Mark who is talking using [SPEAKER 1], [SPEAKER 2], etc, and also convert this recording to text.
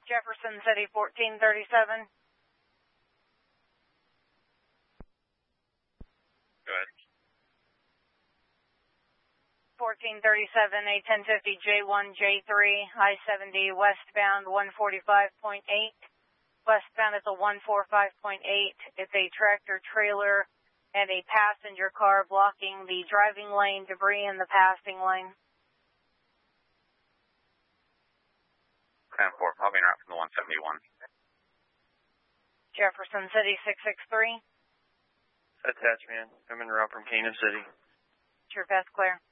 [SPEAKER 1] Jefferson City 1437.
[SPEAKER 2] Go ahead.
[SPEAKER 1] 1437, a 1050 J1, J3, I-70 westbound 145.8. Westbound at the 145.8. It's a tractor trailer and a passenger car blocking the driving lane, debris in the passing lane.
[SPEAKER 2] 10-4, I'll be in route from the 171.
[SPEAKER 1] Jefferson City 663.
[SPEAKER 3] Attachment, I'm en route from Kansas City.
[SPEAKER 1] Your path clear.